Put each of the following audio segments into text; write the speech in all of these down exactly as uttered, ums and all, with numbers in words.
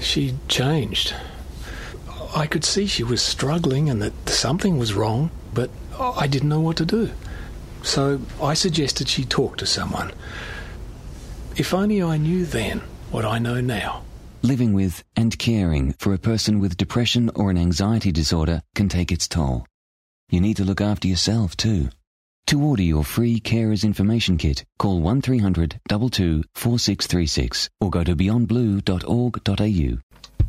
she'd changed. I could see she was struggling and that something was wrong, but I didn't know what to do. So I suggested she talk to someone. If only I knew then what I know now. Living with and caring for a person with depression or an anxiety disorder can take its toll. You need to look after yourself too. To order your free Carers Information Kit, call one three hundred two two four six three six or go to beyond blue dot org dot a u.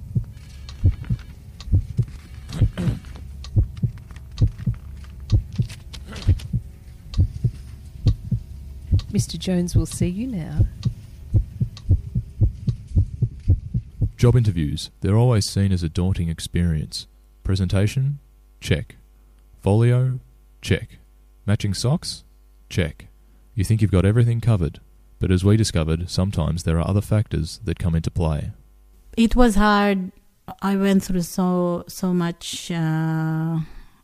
Mister Jones will see you now. Job interviews, they're always seen as a daunting experience. Presentation? Check. Folio? Check. Matching socks? Check. You think you've got everything covered, but as we discovered, sometimes there are other factors that come into play. It was hard. I went through so so much uh,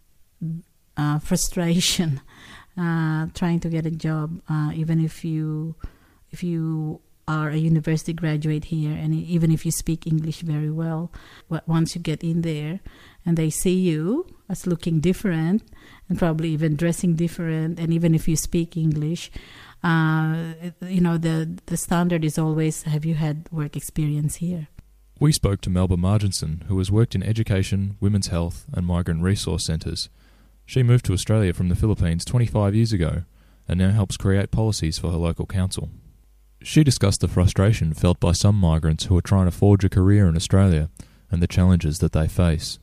uh, frustration uh, trying to get a job, uh, even if you if you are a university graduate here, and even if you speak English very well, once you get in there and they see you as looking different and probably even dressing different, and even if you speak English, uh, you know, the, the standard is always, have you had work experience here? We spoke to Melba Marginson, who has worked in education, women's health and migrant resource centres. She moved to Australia from the Philippines twenty-five years ago and now helps create policies for her local council. She discussed the frustration felt by some migrants who are trying to forge a career in Australia and the challenges that they face.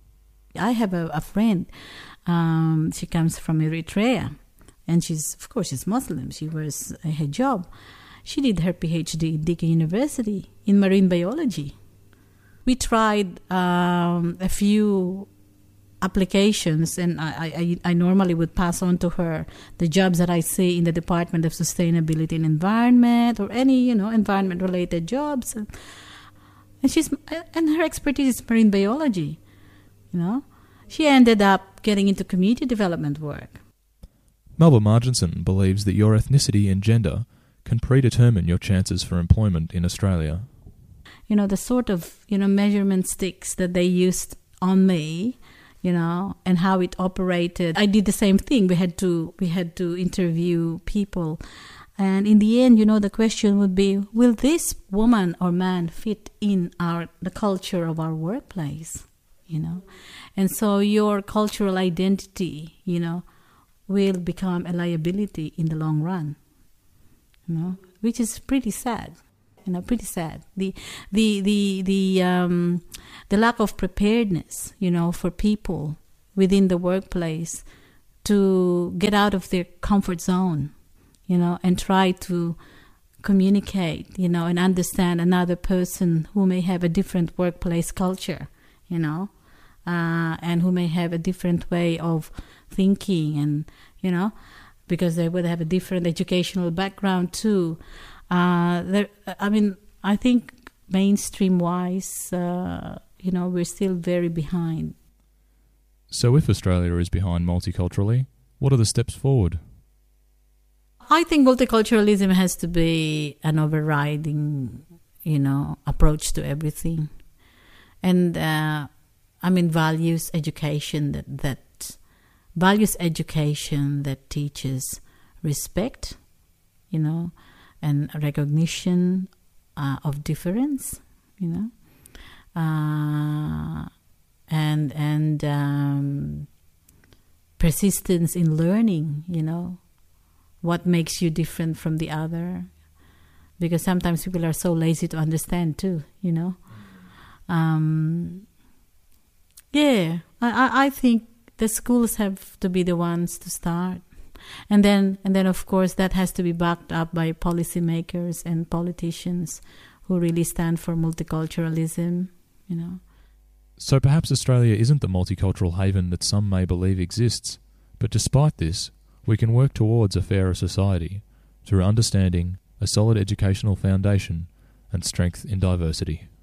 I have a, a friend. Um, she comes from Eritrea, and she's, of course, she's Muslim. She wears a hijab. She did her PhD at Deakin University in marine biology. We tried um, a few applications, and I, I, I normally would pass on to her the jobs that I see in the Department of Sustainability and Environment, or any, you know, environment-related jobs. And, and she's and her expertise is marine biology. You know, she ended up getting into community development work. Melba Marginson believes that your ethnicity and gender can predetermine your chances for employment in Australia. You know, the sort of, you know, measurement sticks that they used on me, you know, and how it operated. I did the same thing. We had to we had to interview people. And in the end, you know, the question would be, will this woman or man fit in our the culture of our workplace? You know, and so your cultural identity, you know, will become a liability in the long run, you know, which is pretty sad, you know, pretty sad. The the the the um, the lack of preparedness, you know, for people within the workplace to get out of their comfort zone, you know, and try to communicate, you know, and understand another person who may have a different workplace culture, you know. Uh, and who may have a different way of thinking, and, you know, because they would have a different educational background too. Uh, there, I mean, I think mainstream-wise, uh, you know, we're still very behind. So if Australia is behind multiculturally, what are the steps forward? I think multiculturalism has to be an overriding, you know, approach to everything. And, uh, I mean, values education that, that values education that teaches respect, you know, and recognition uh, of difference, you know, uh, and and um, persistence in learning, you know, what makes you different from the other, because sometimes people are so lazy to understand too, you know. Um, Yeah, I, I think the schools have to be the ones to start. And then, and then, of course, that has to be backed up by policymakers and politicians who really stand for multiculturalism, you know. So perhaps Australia isn't the multicultural haven that some may believe exists, but despite this, we can work towards a fairer society through understanding, a solid educational foundation, and strength in diversity.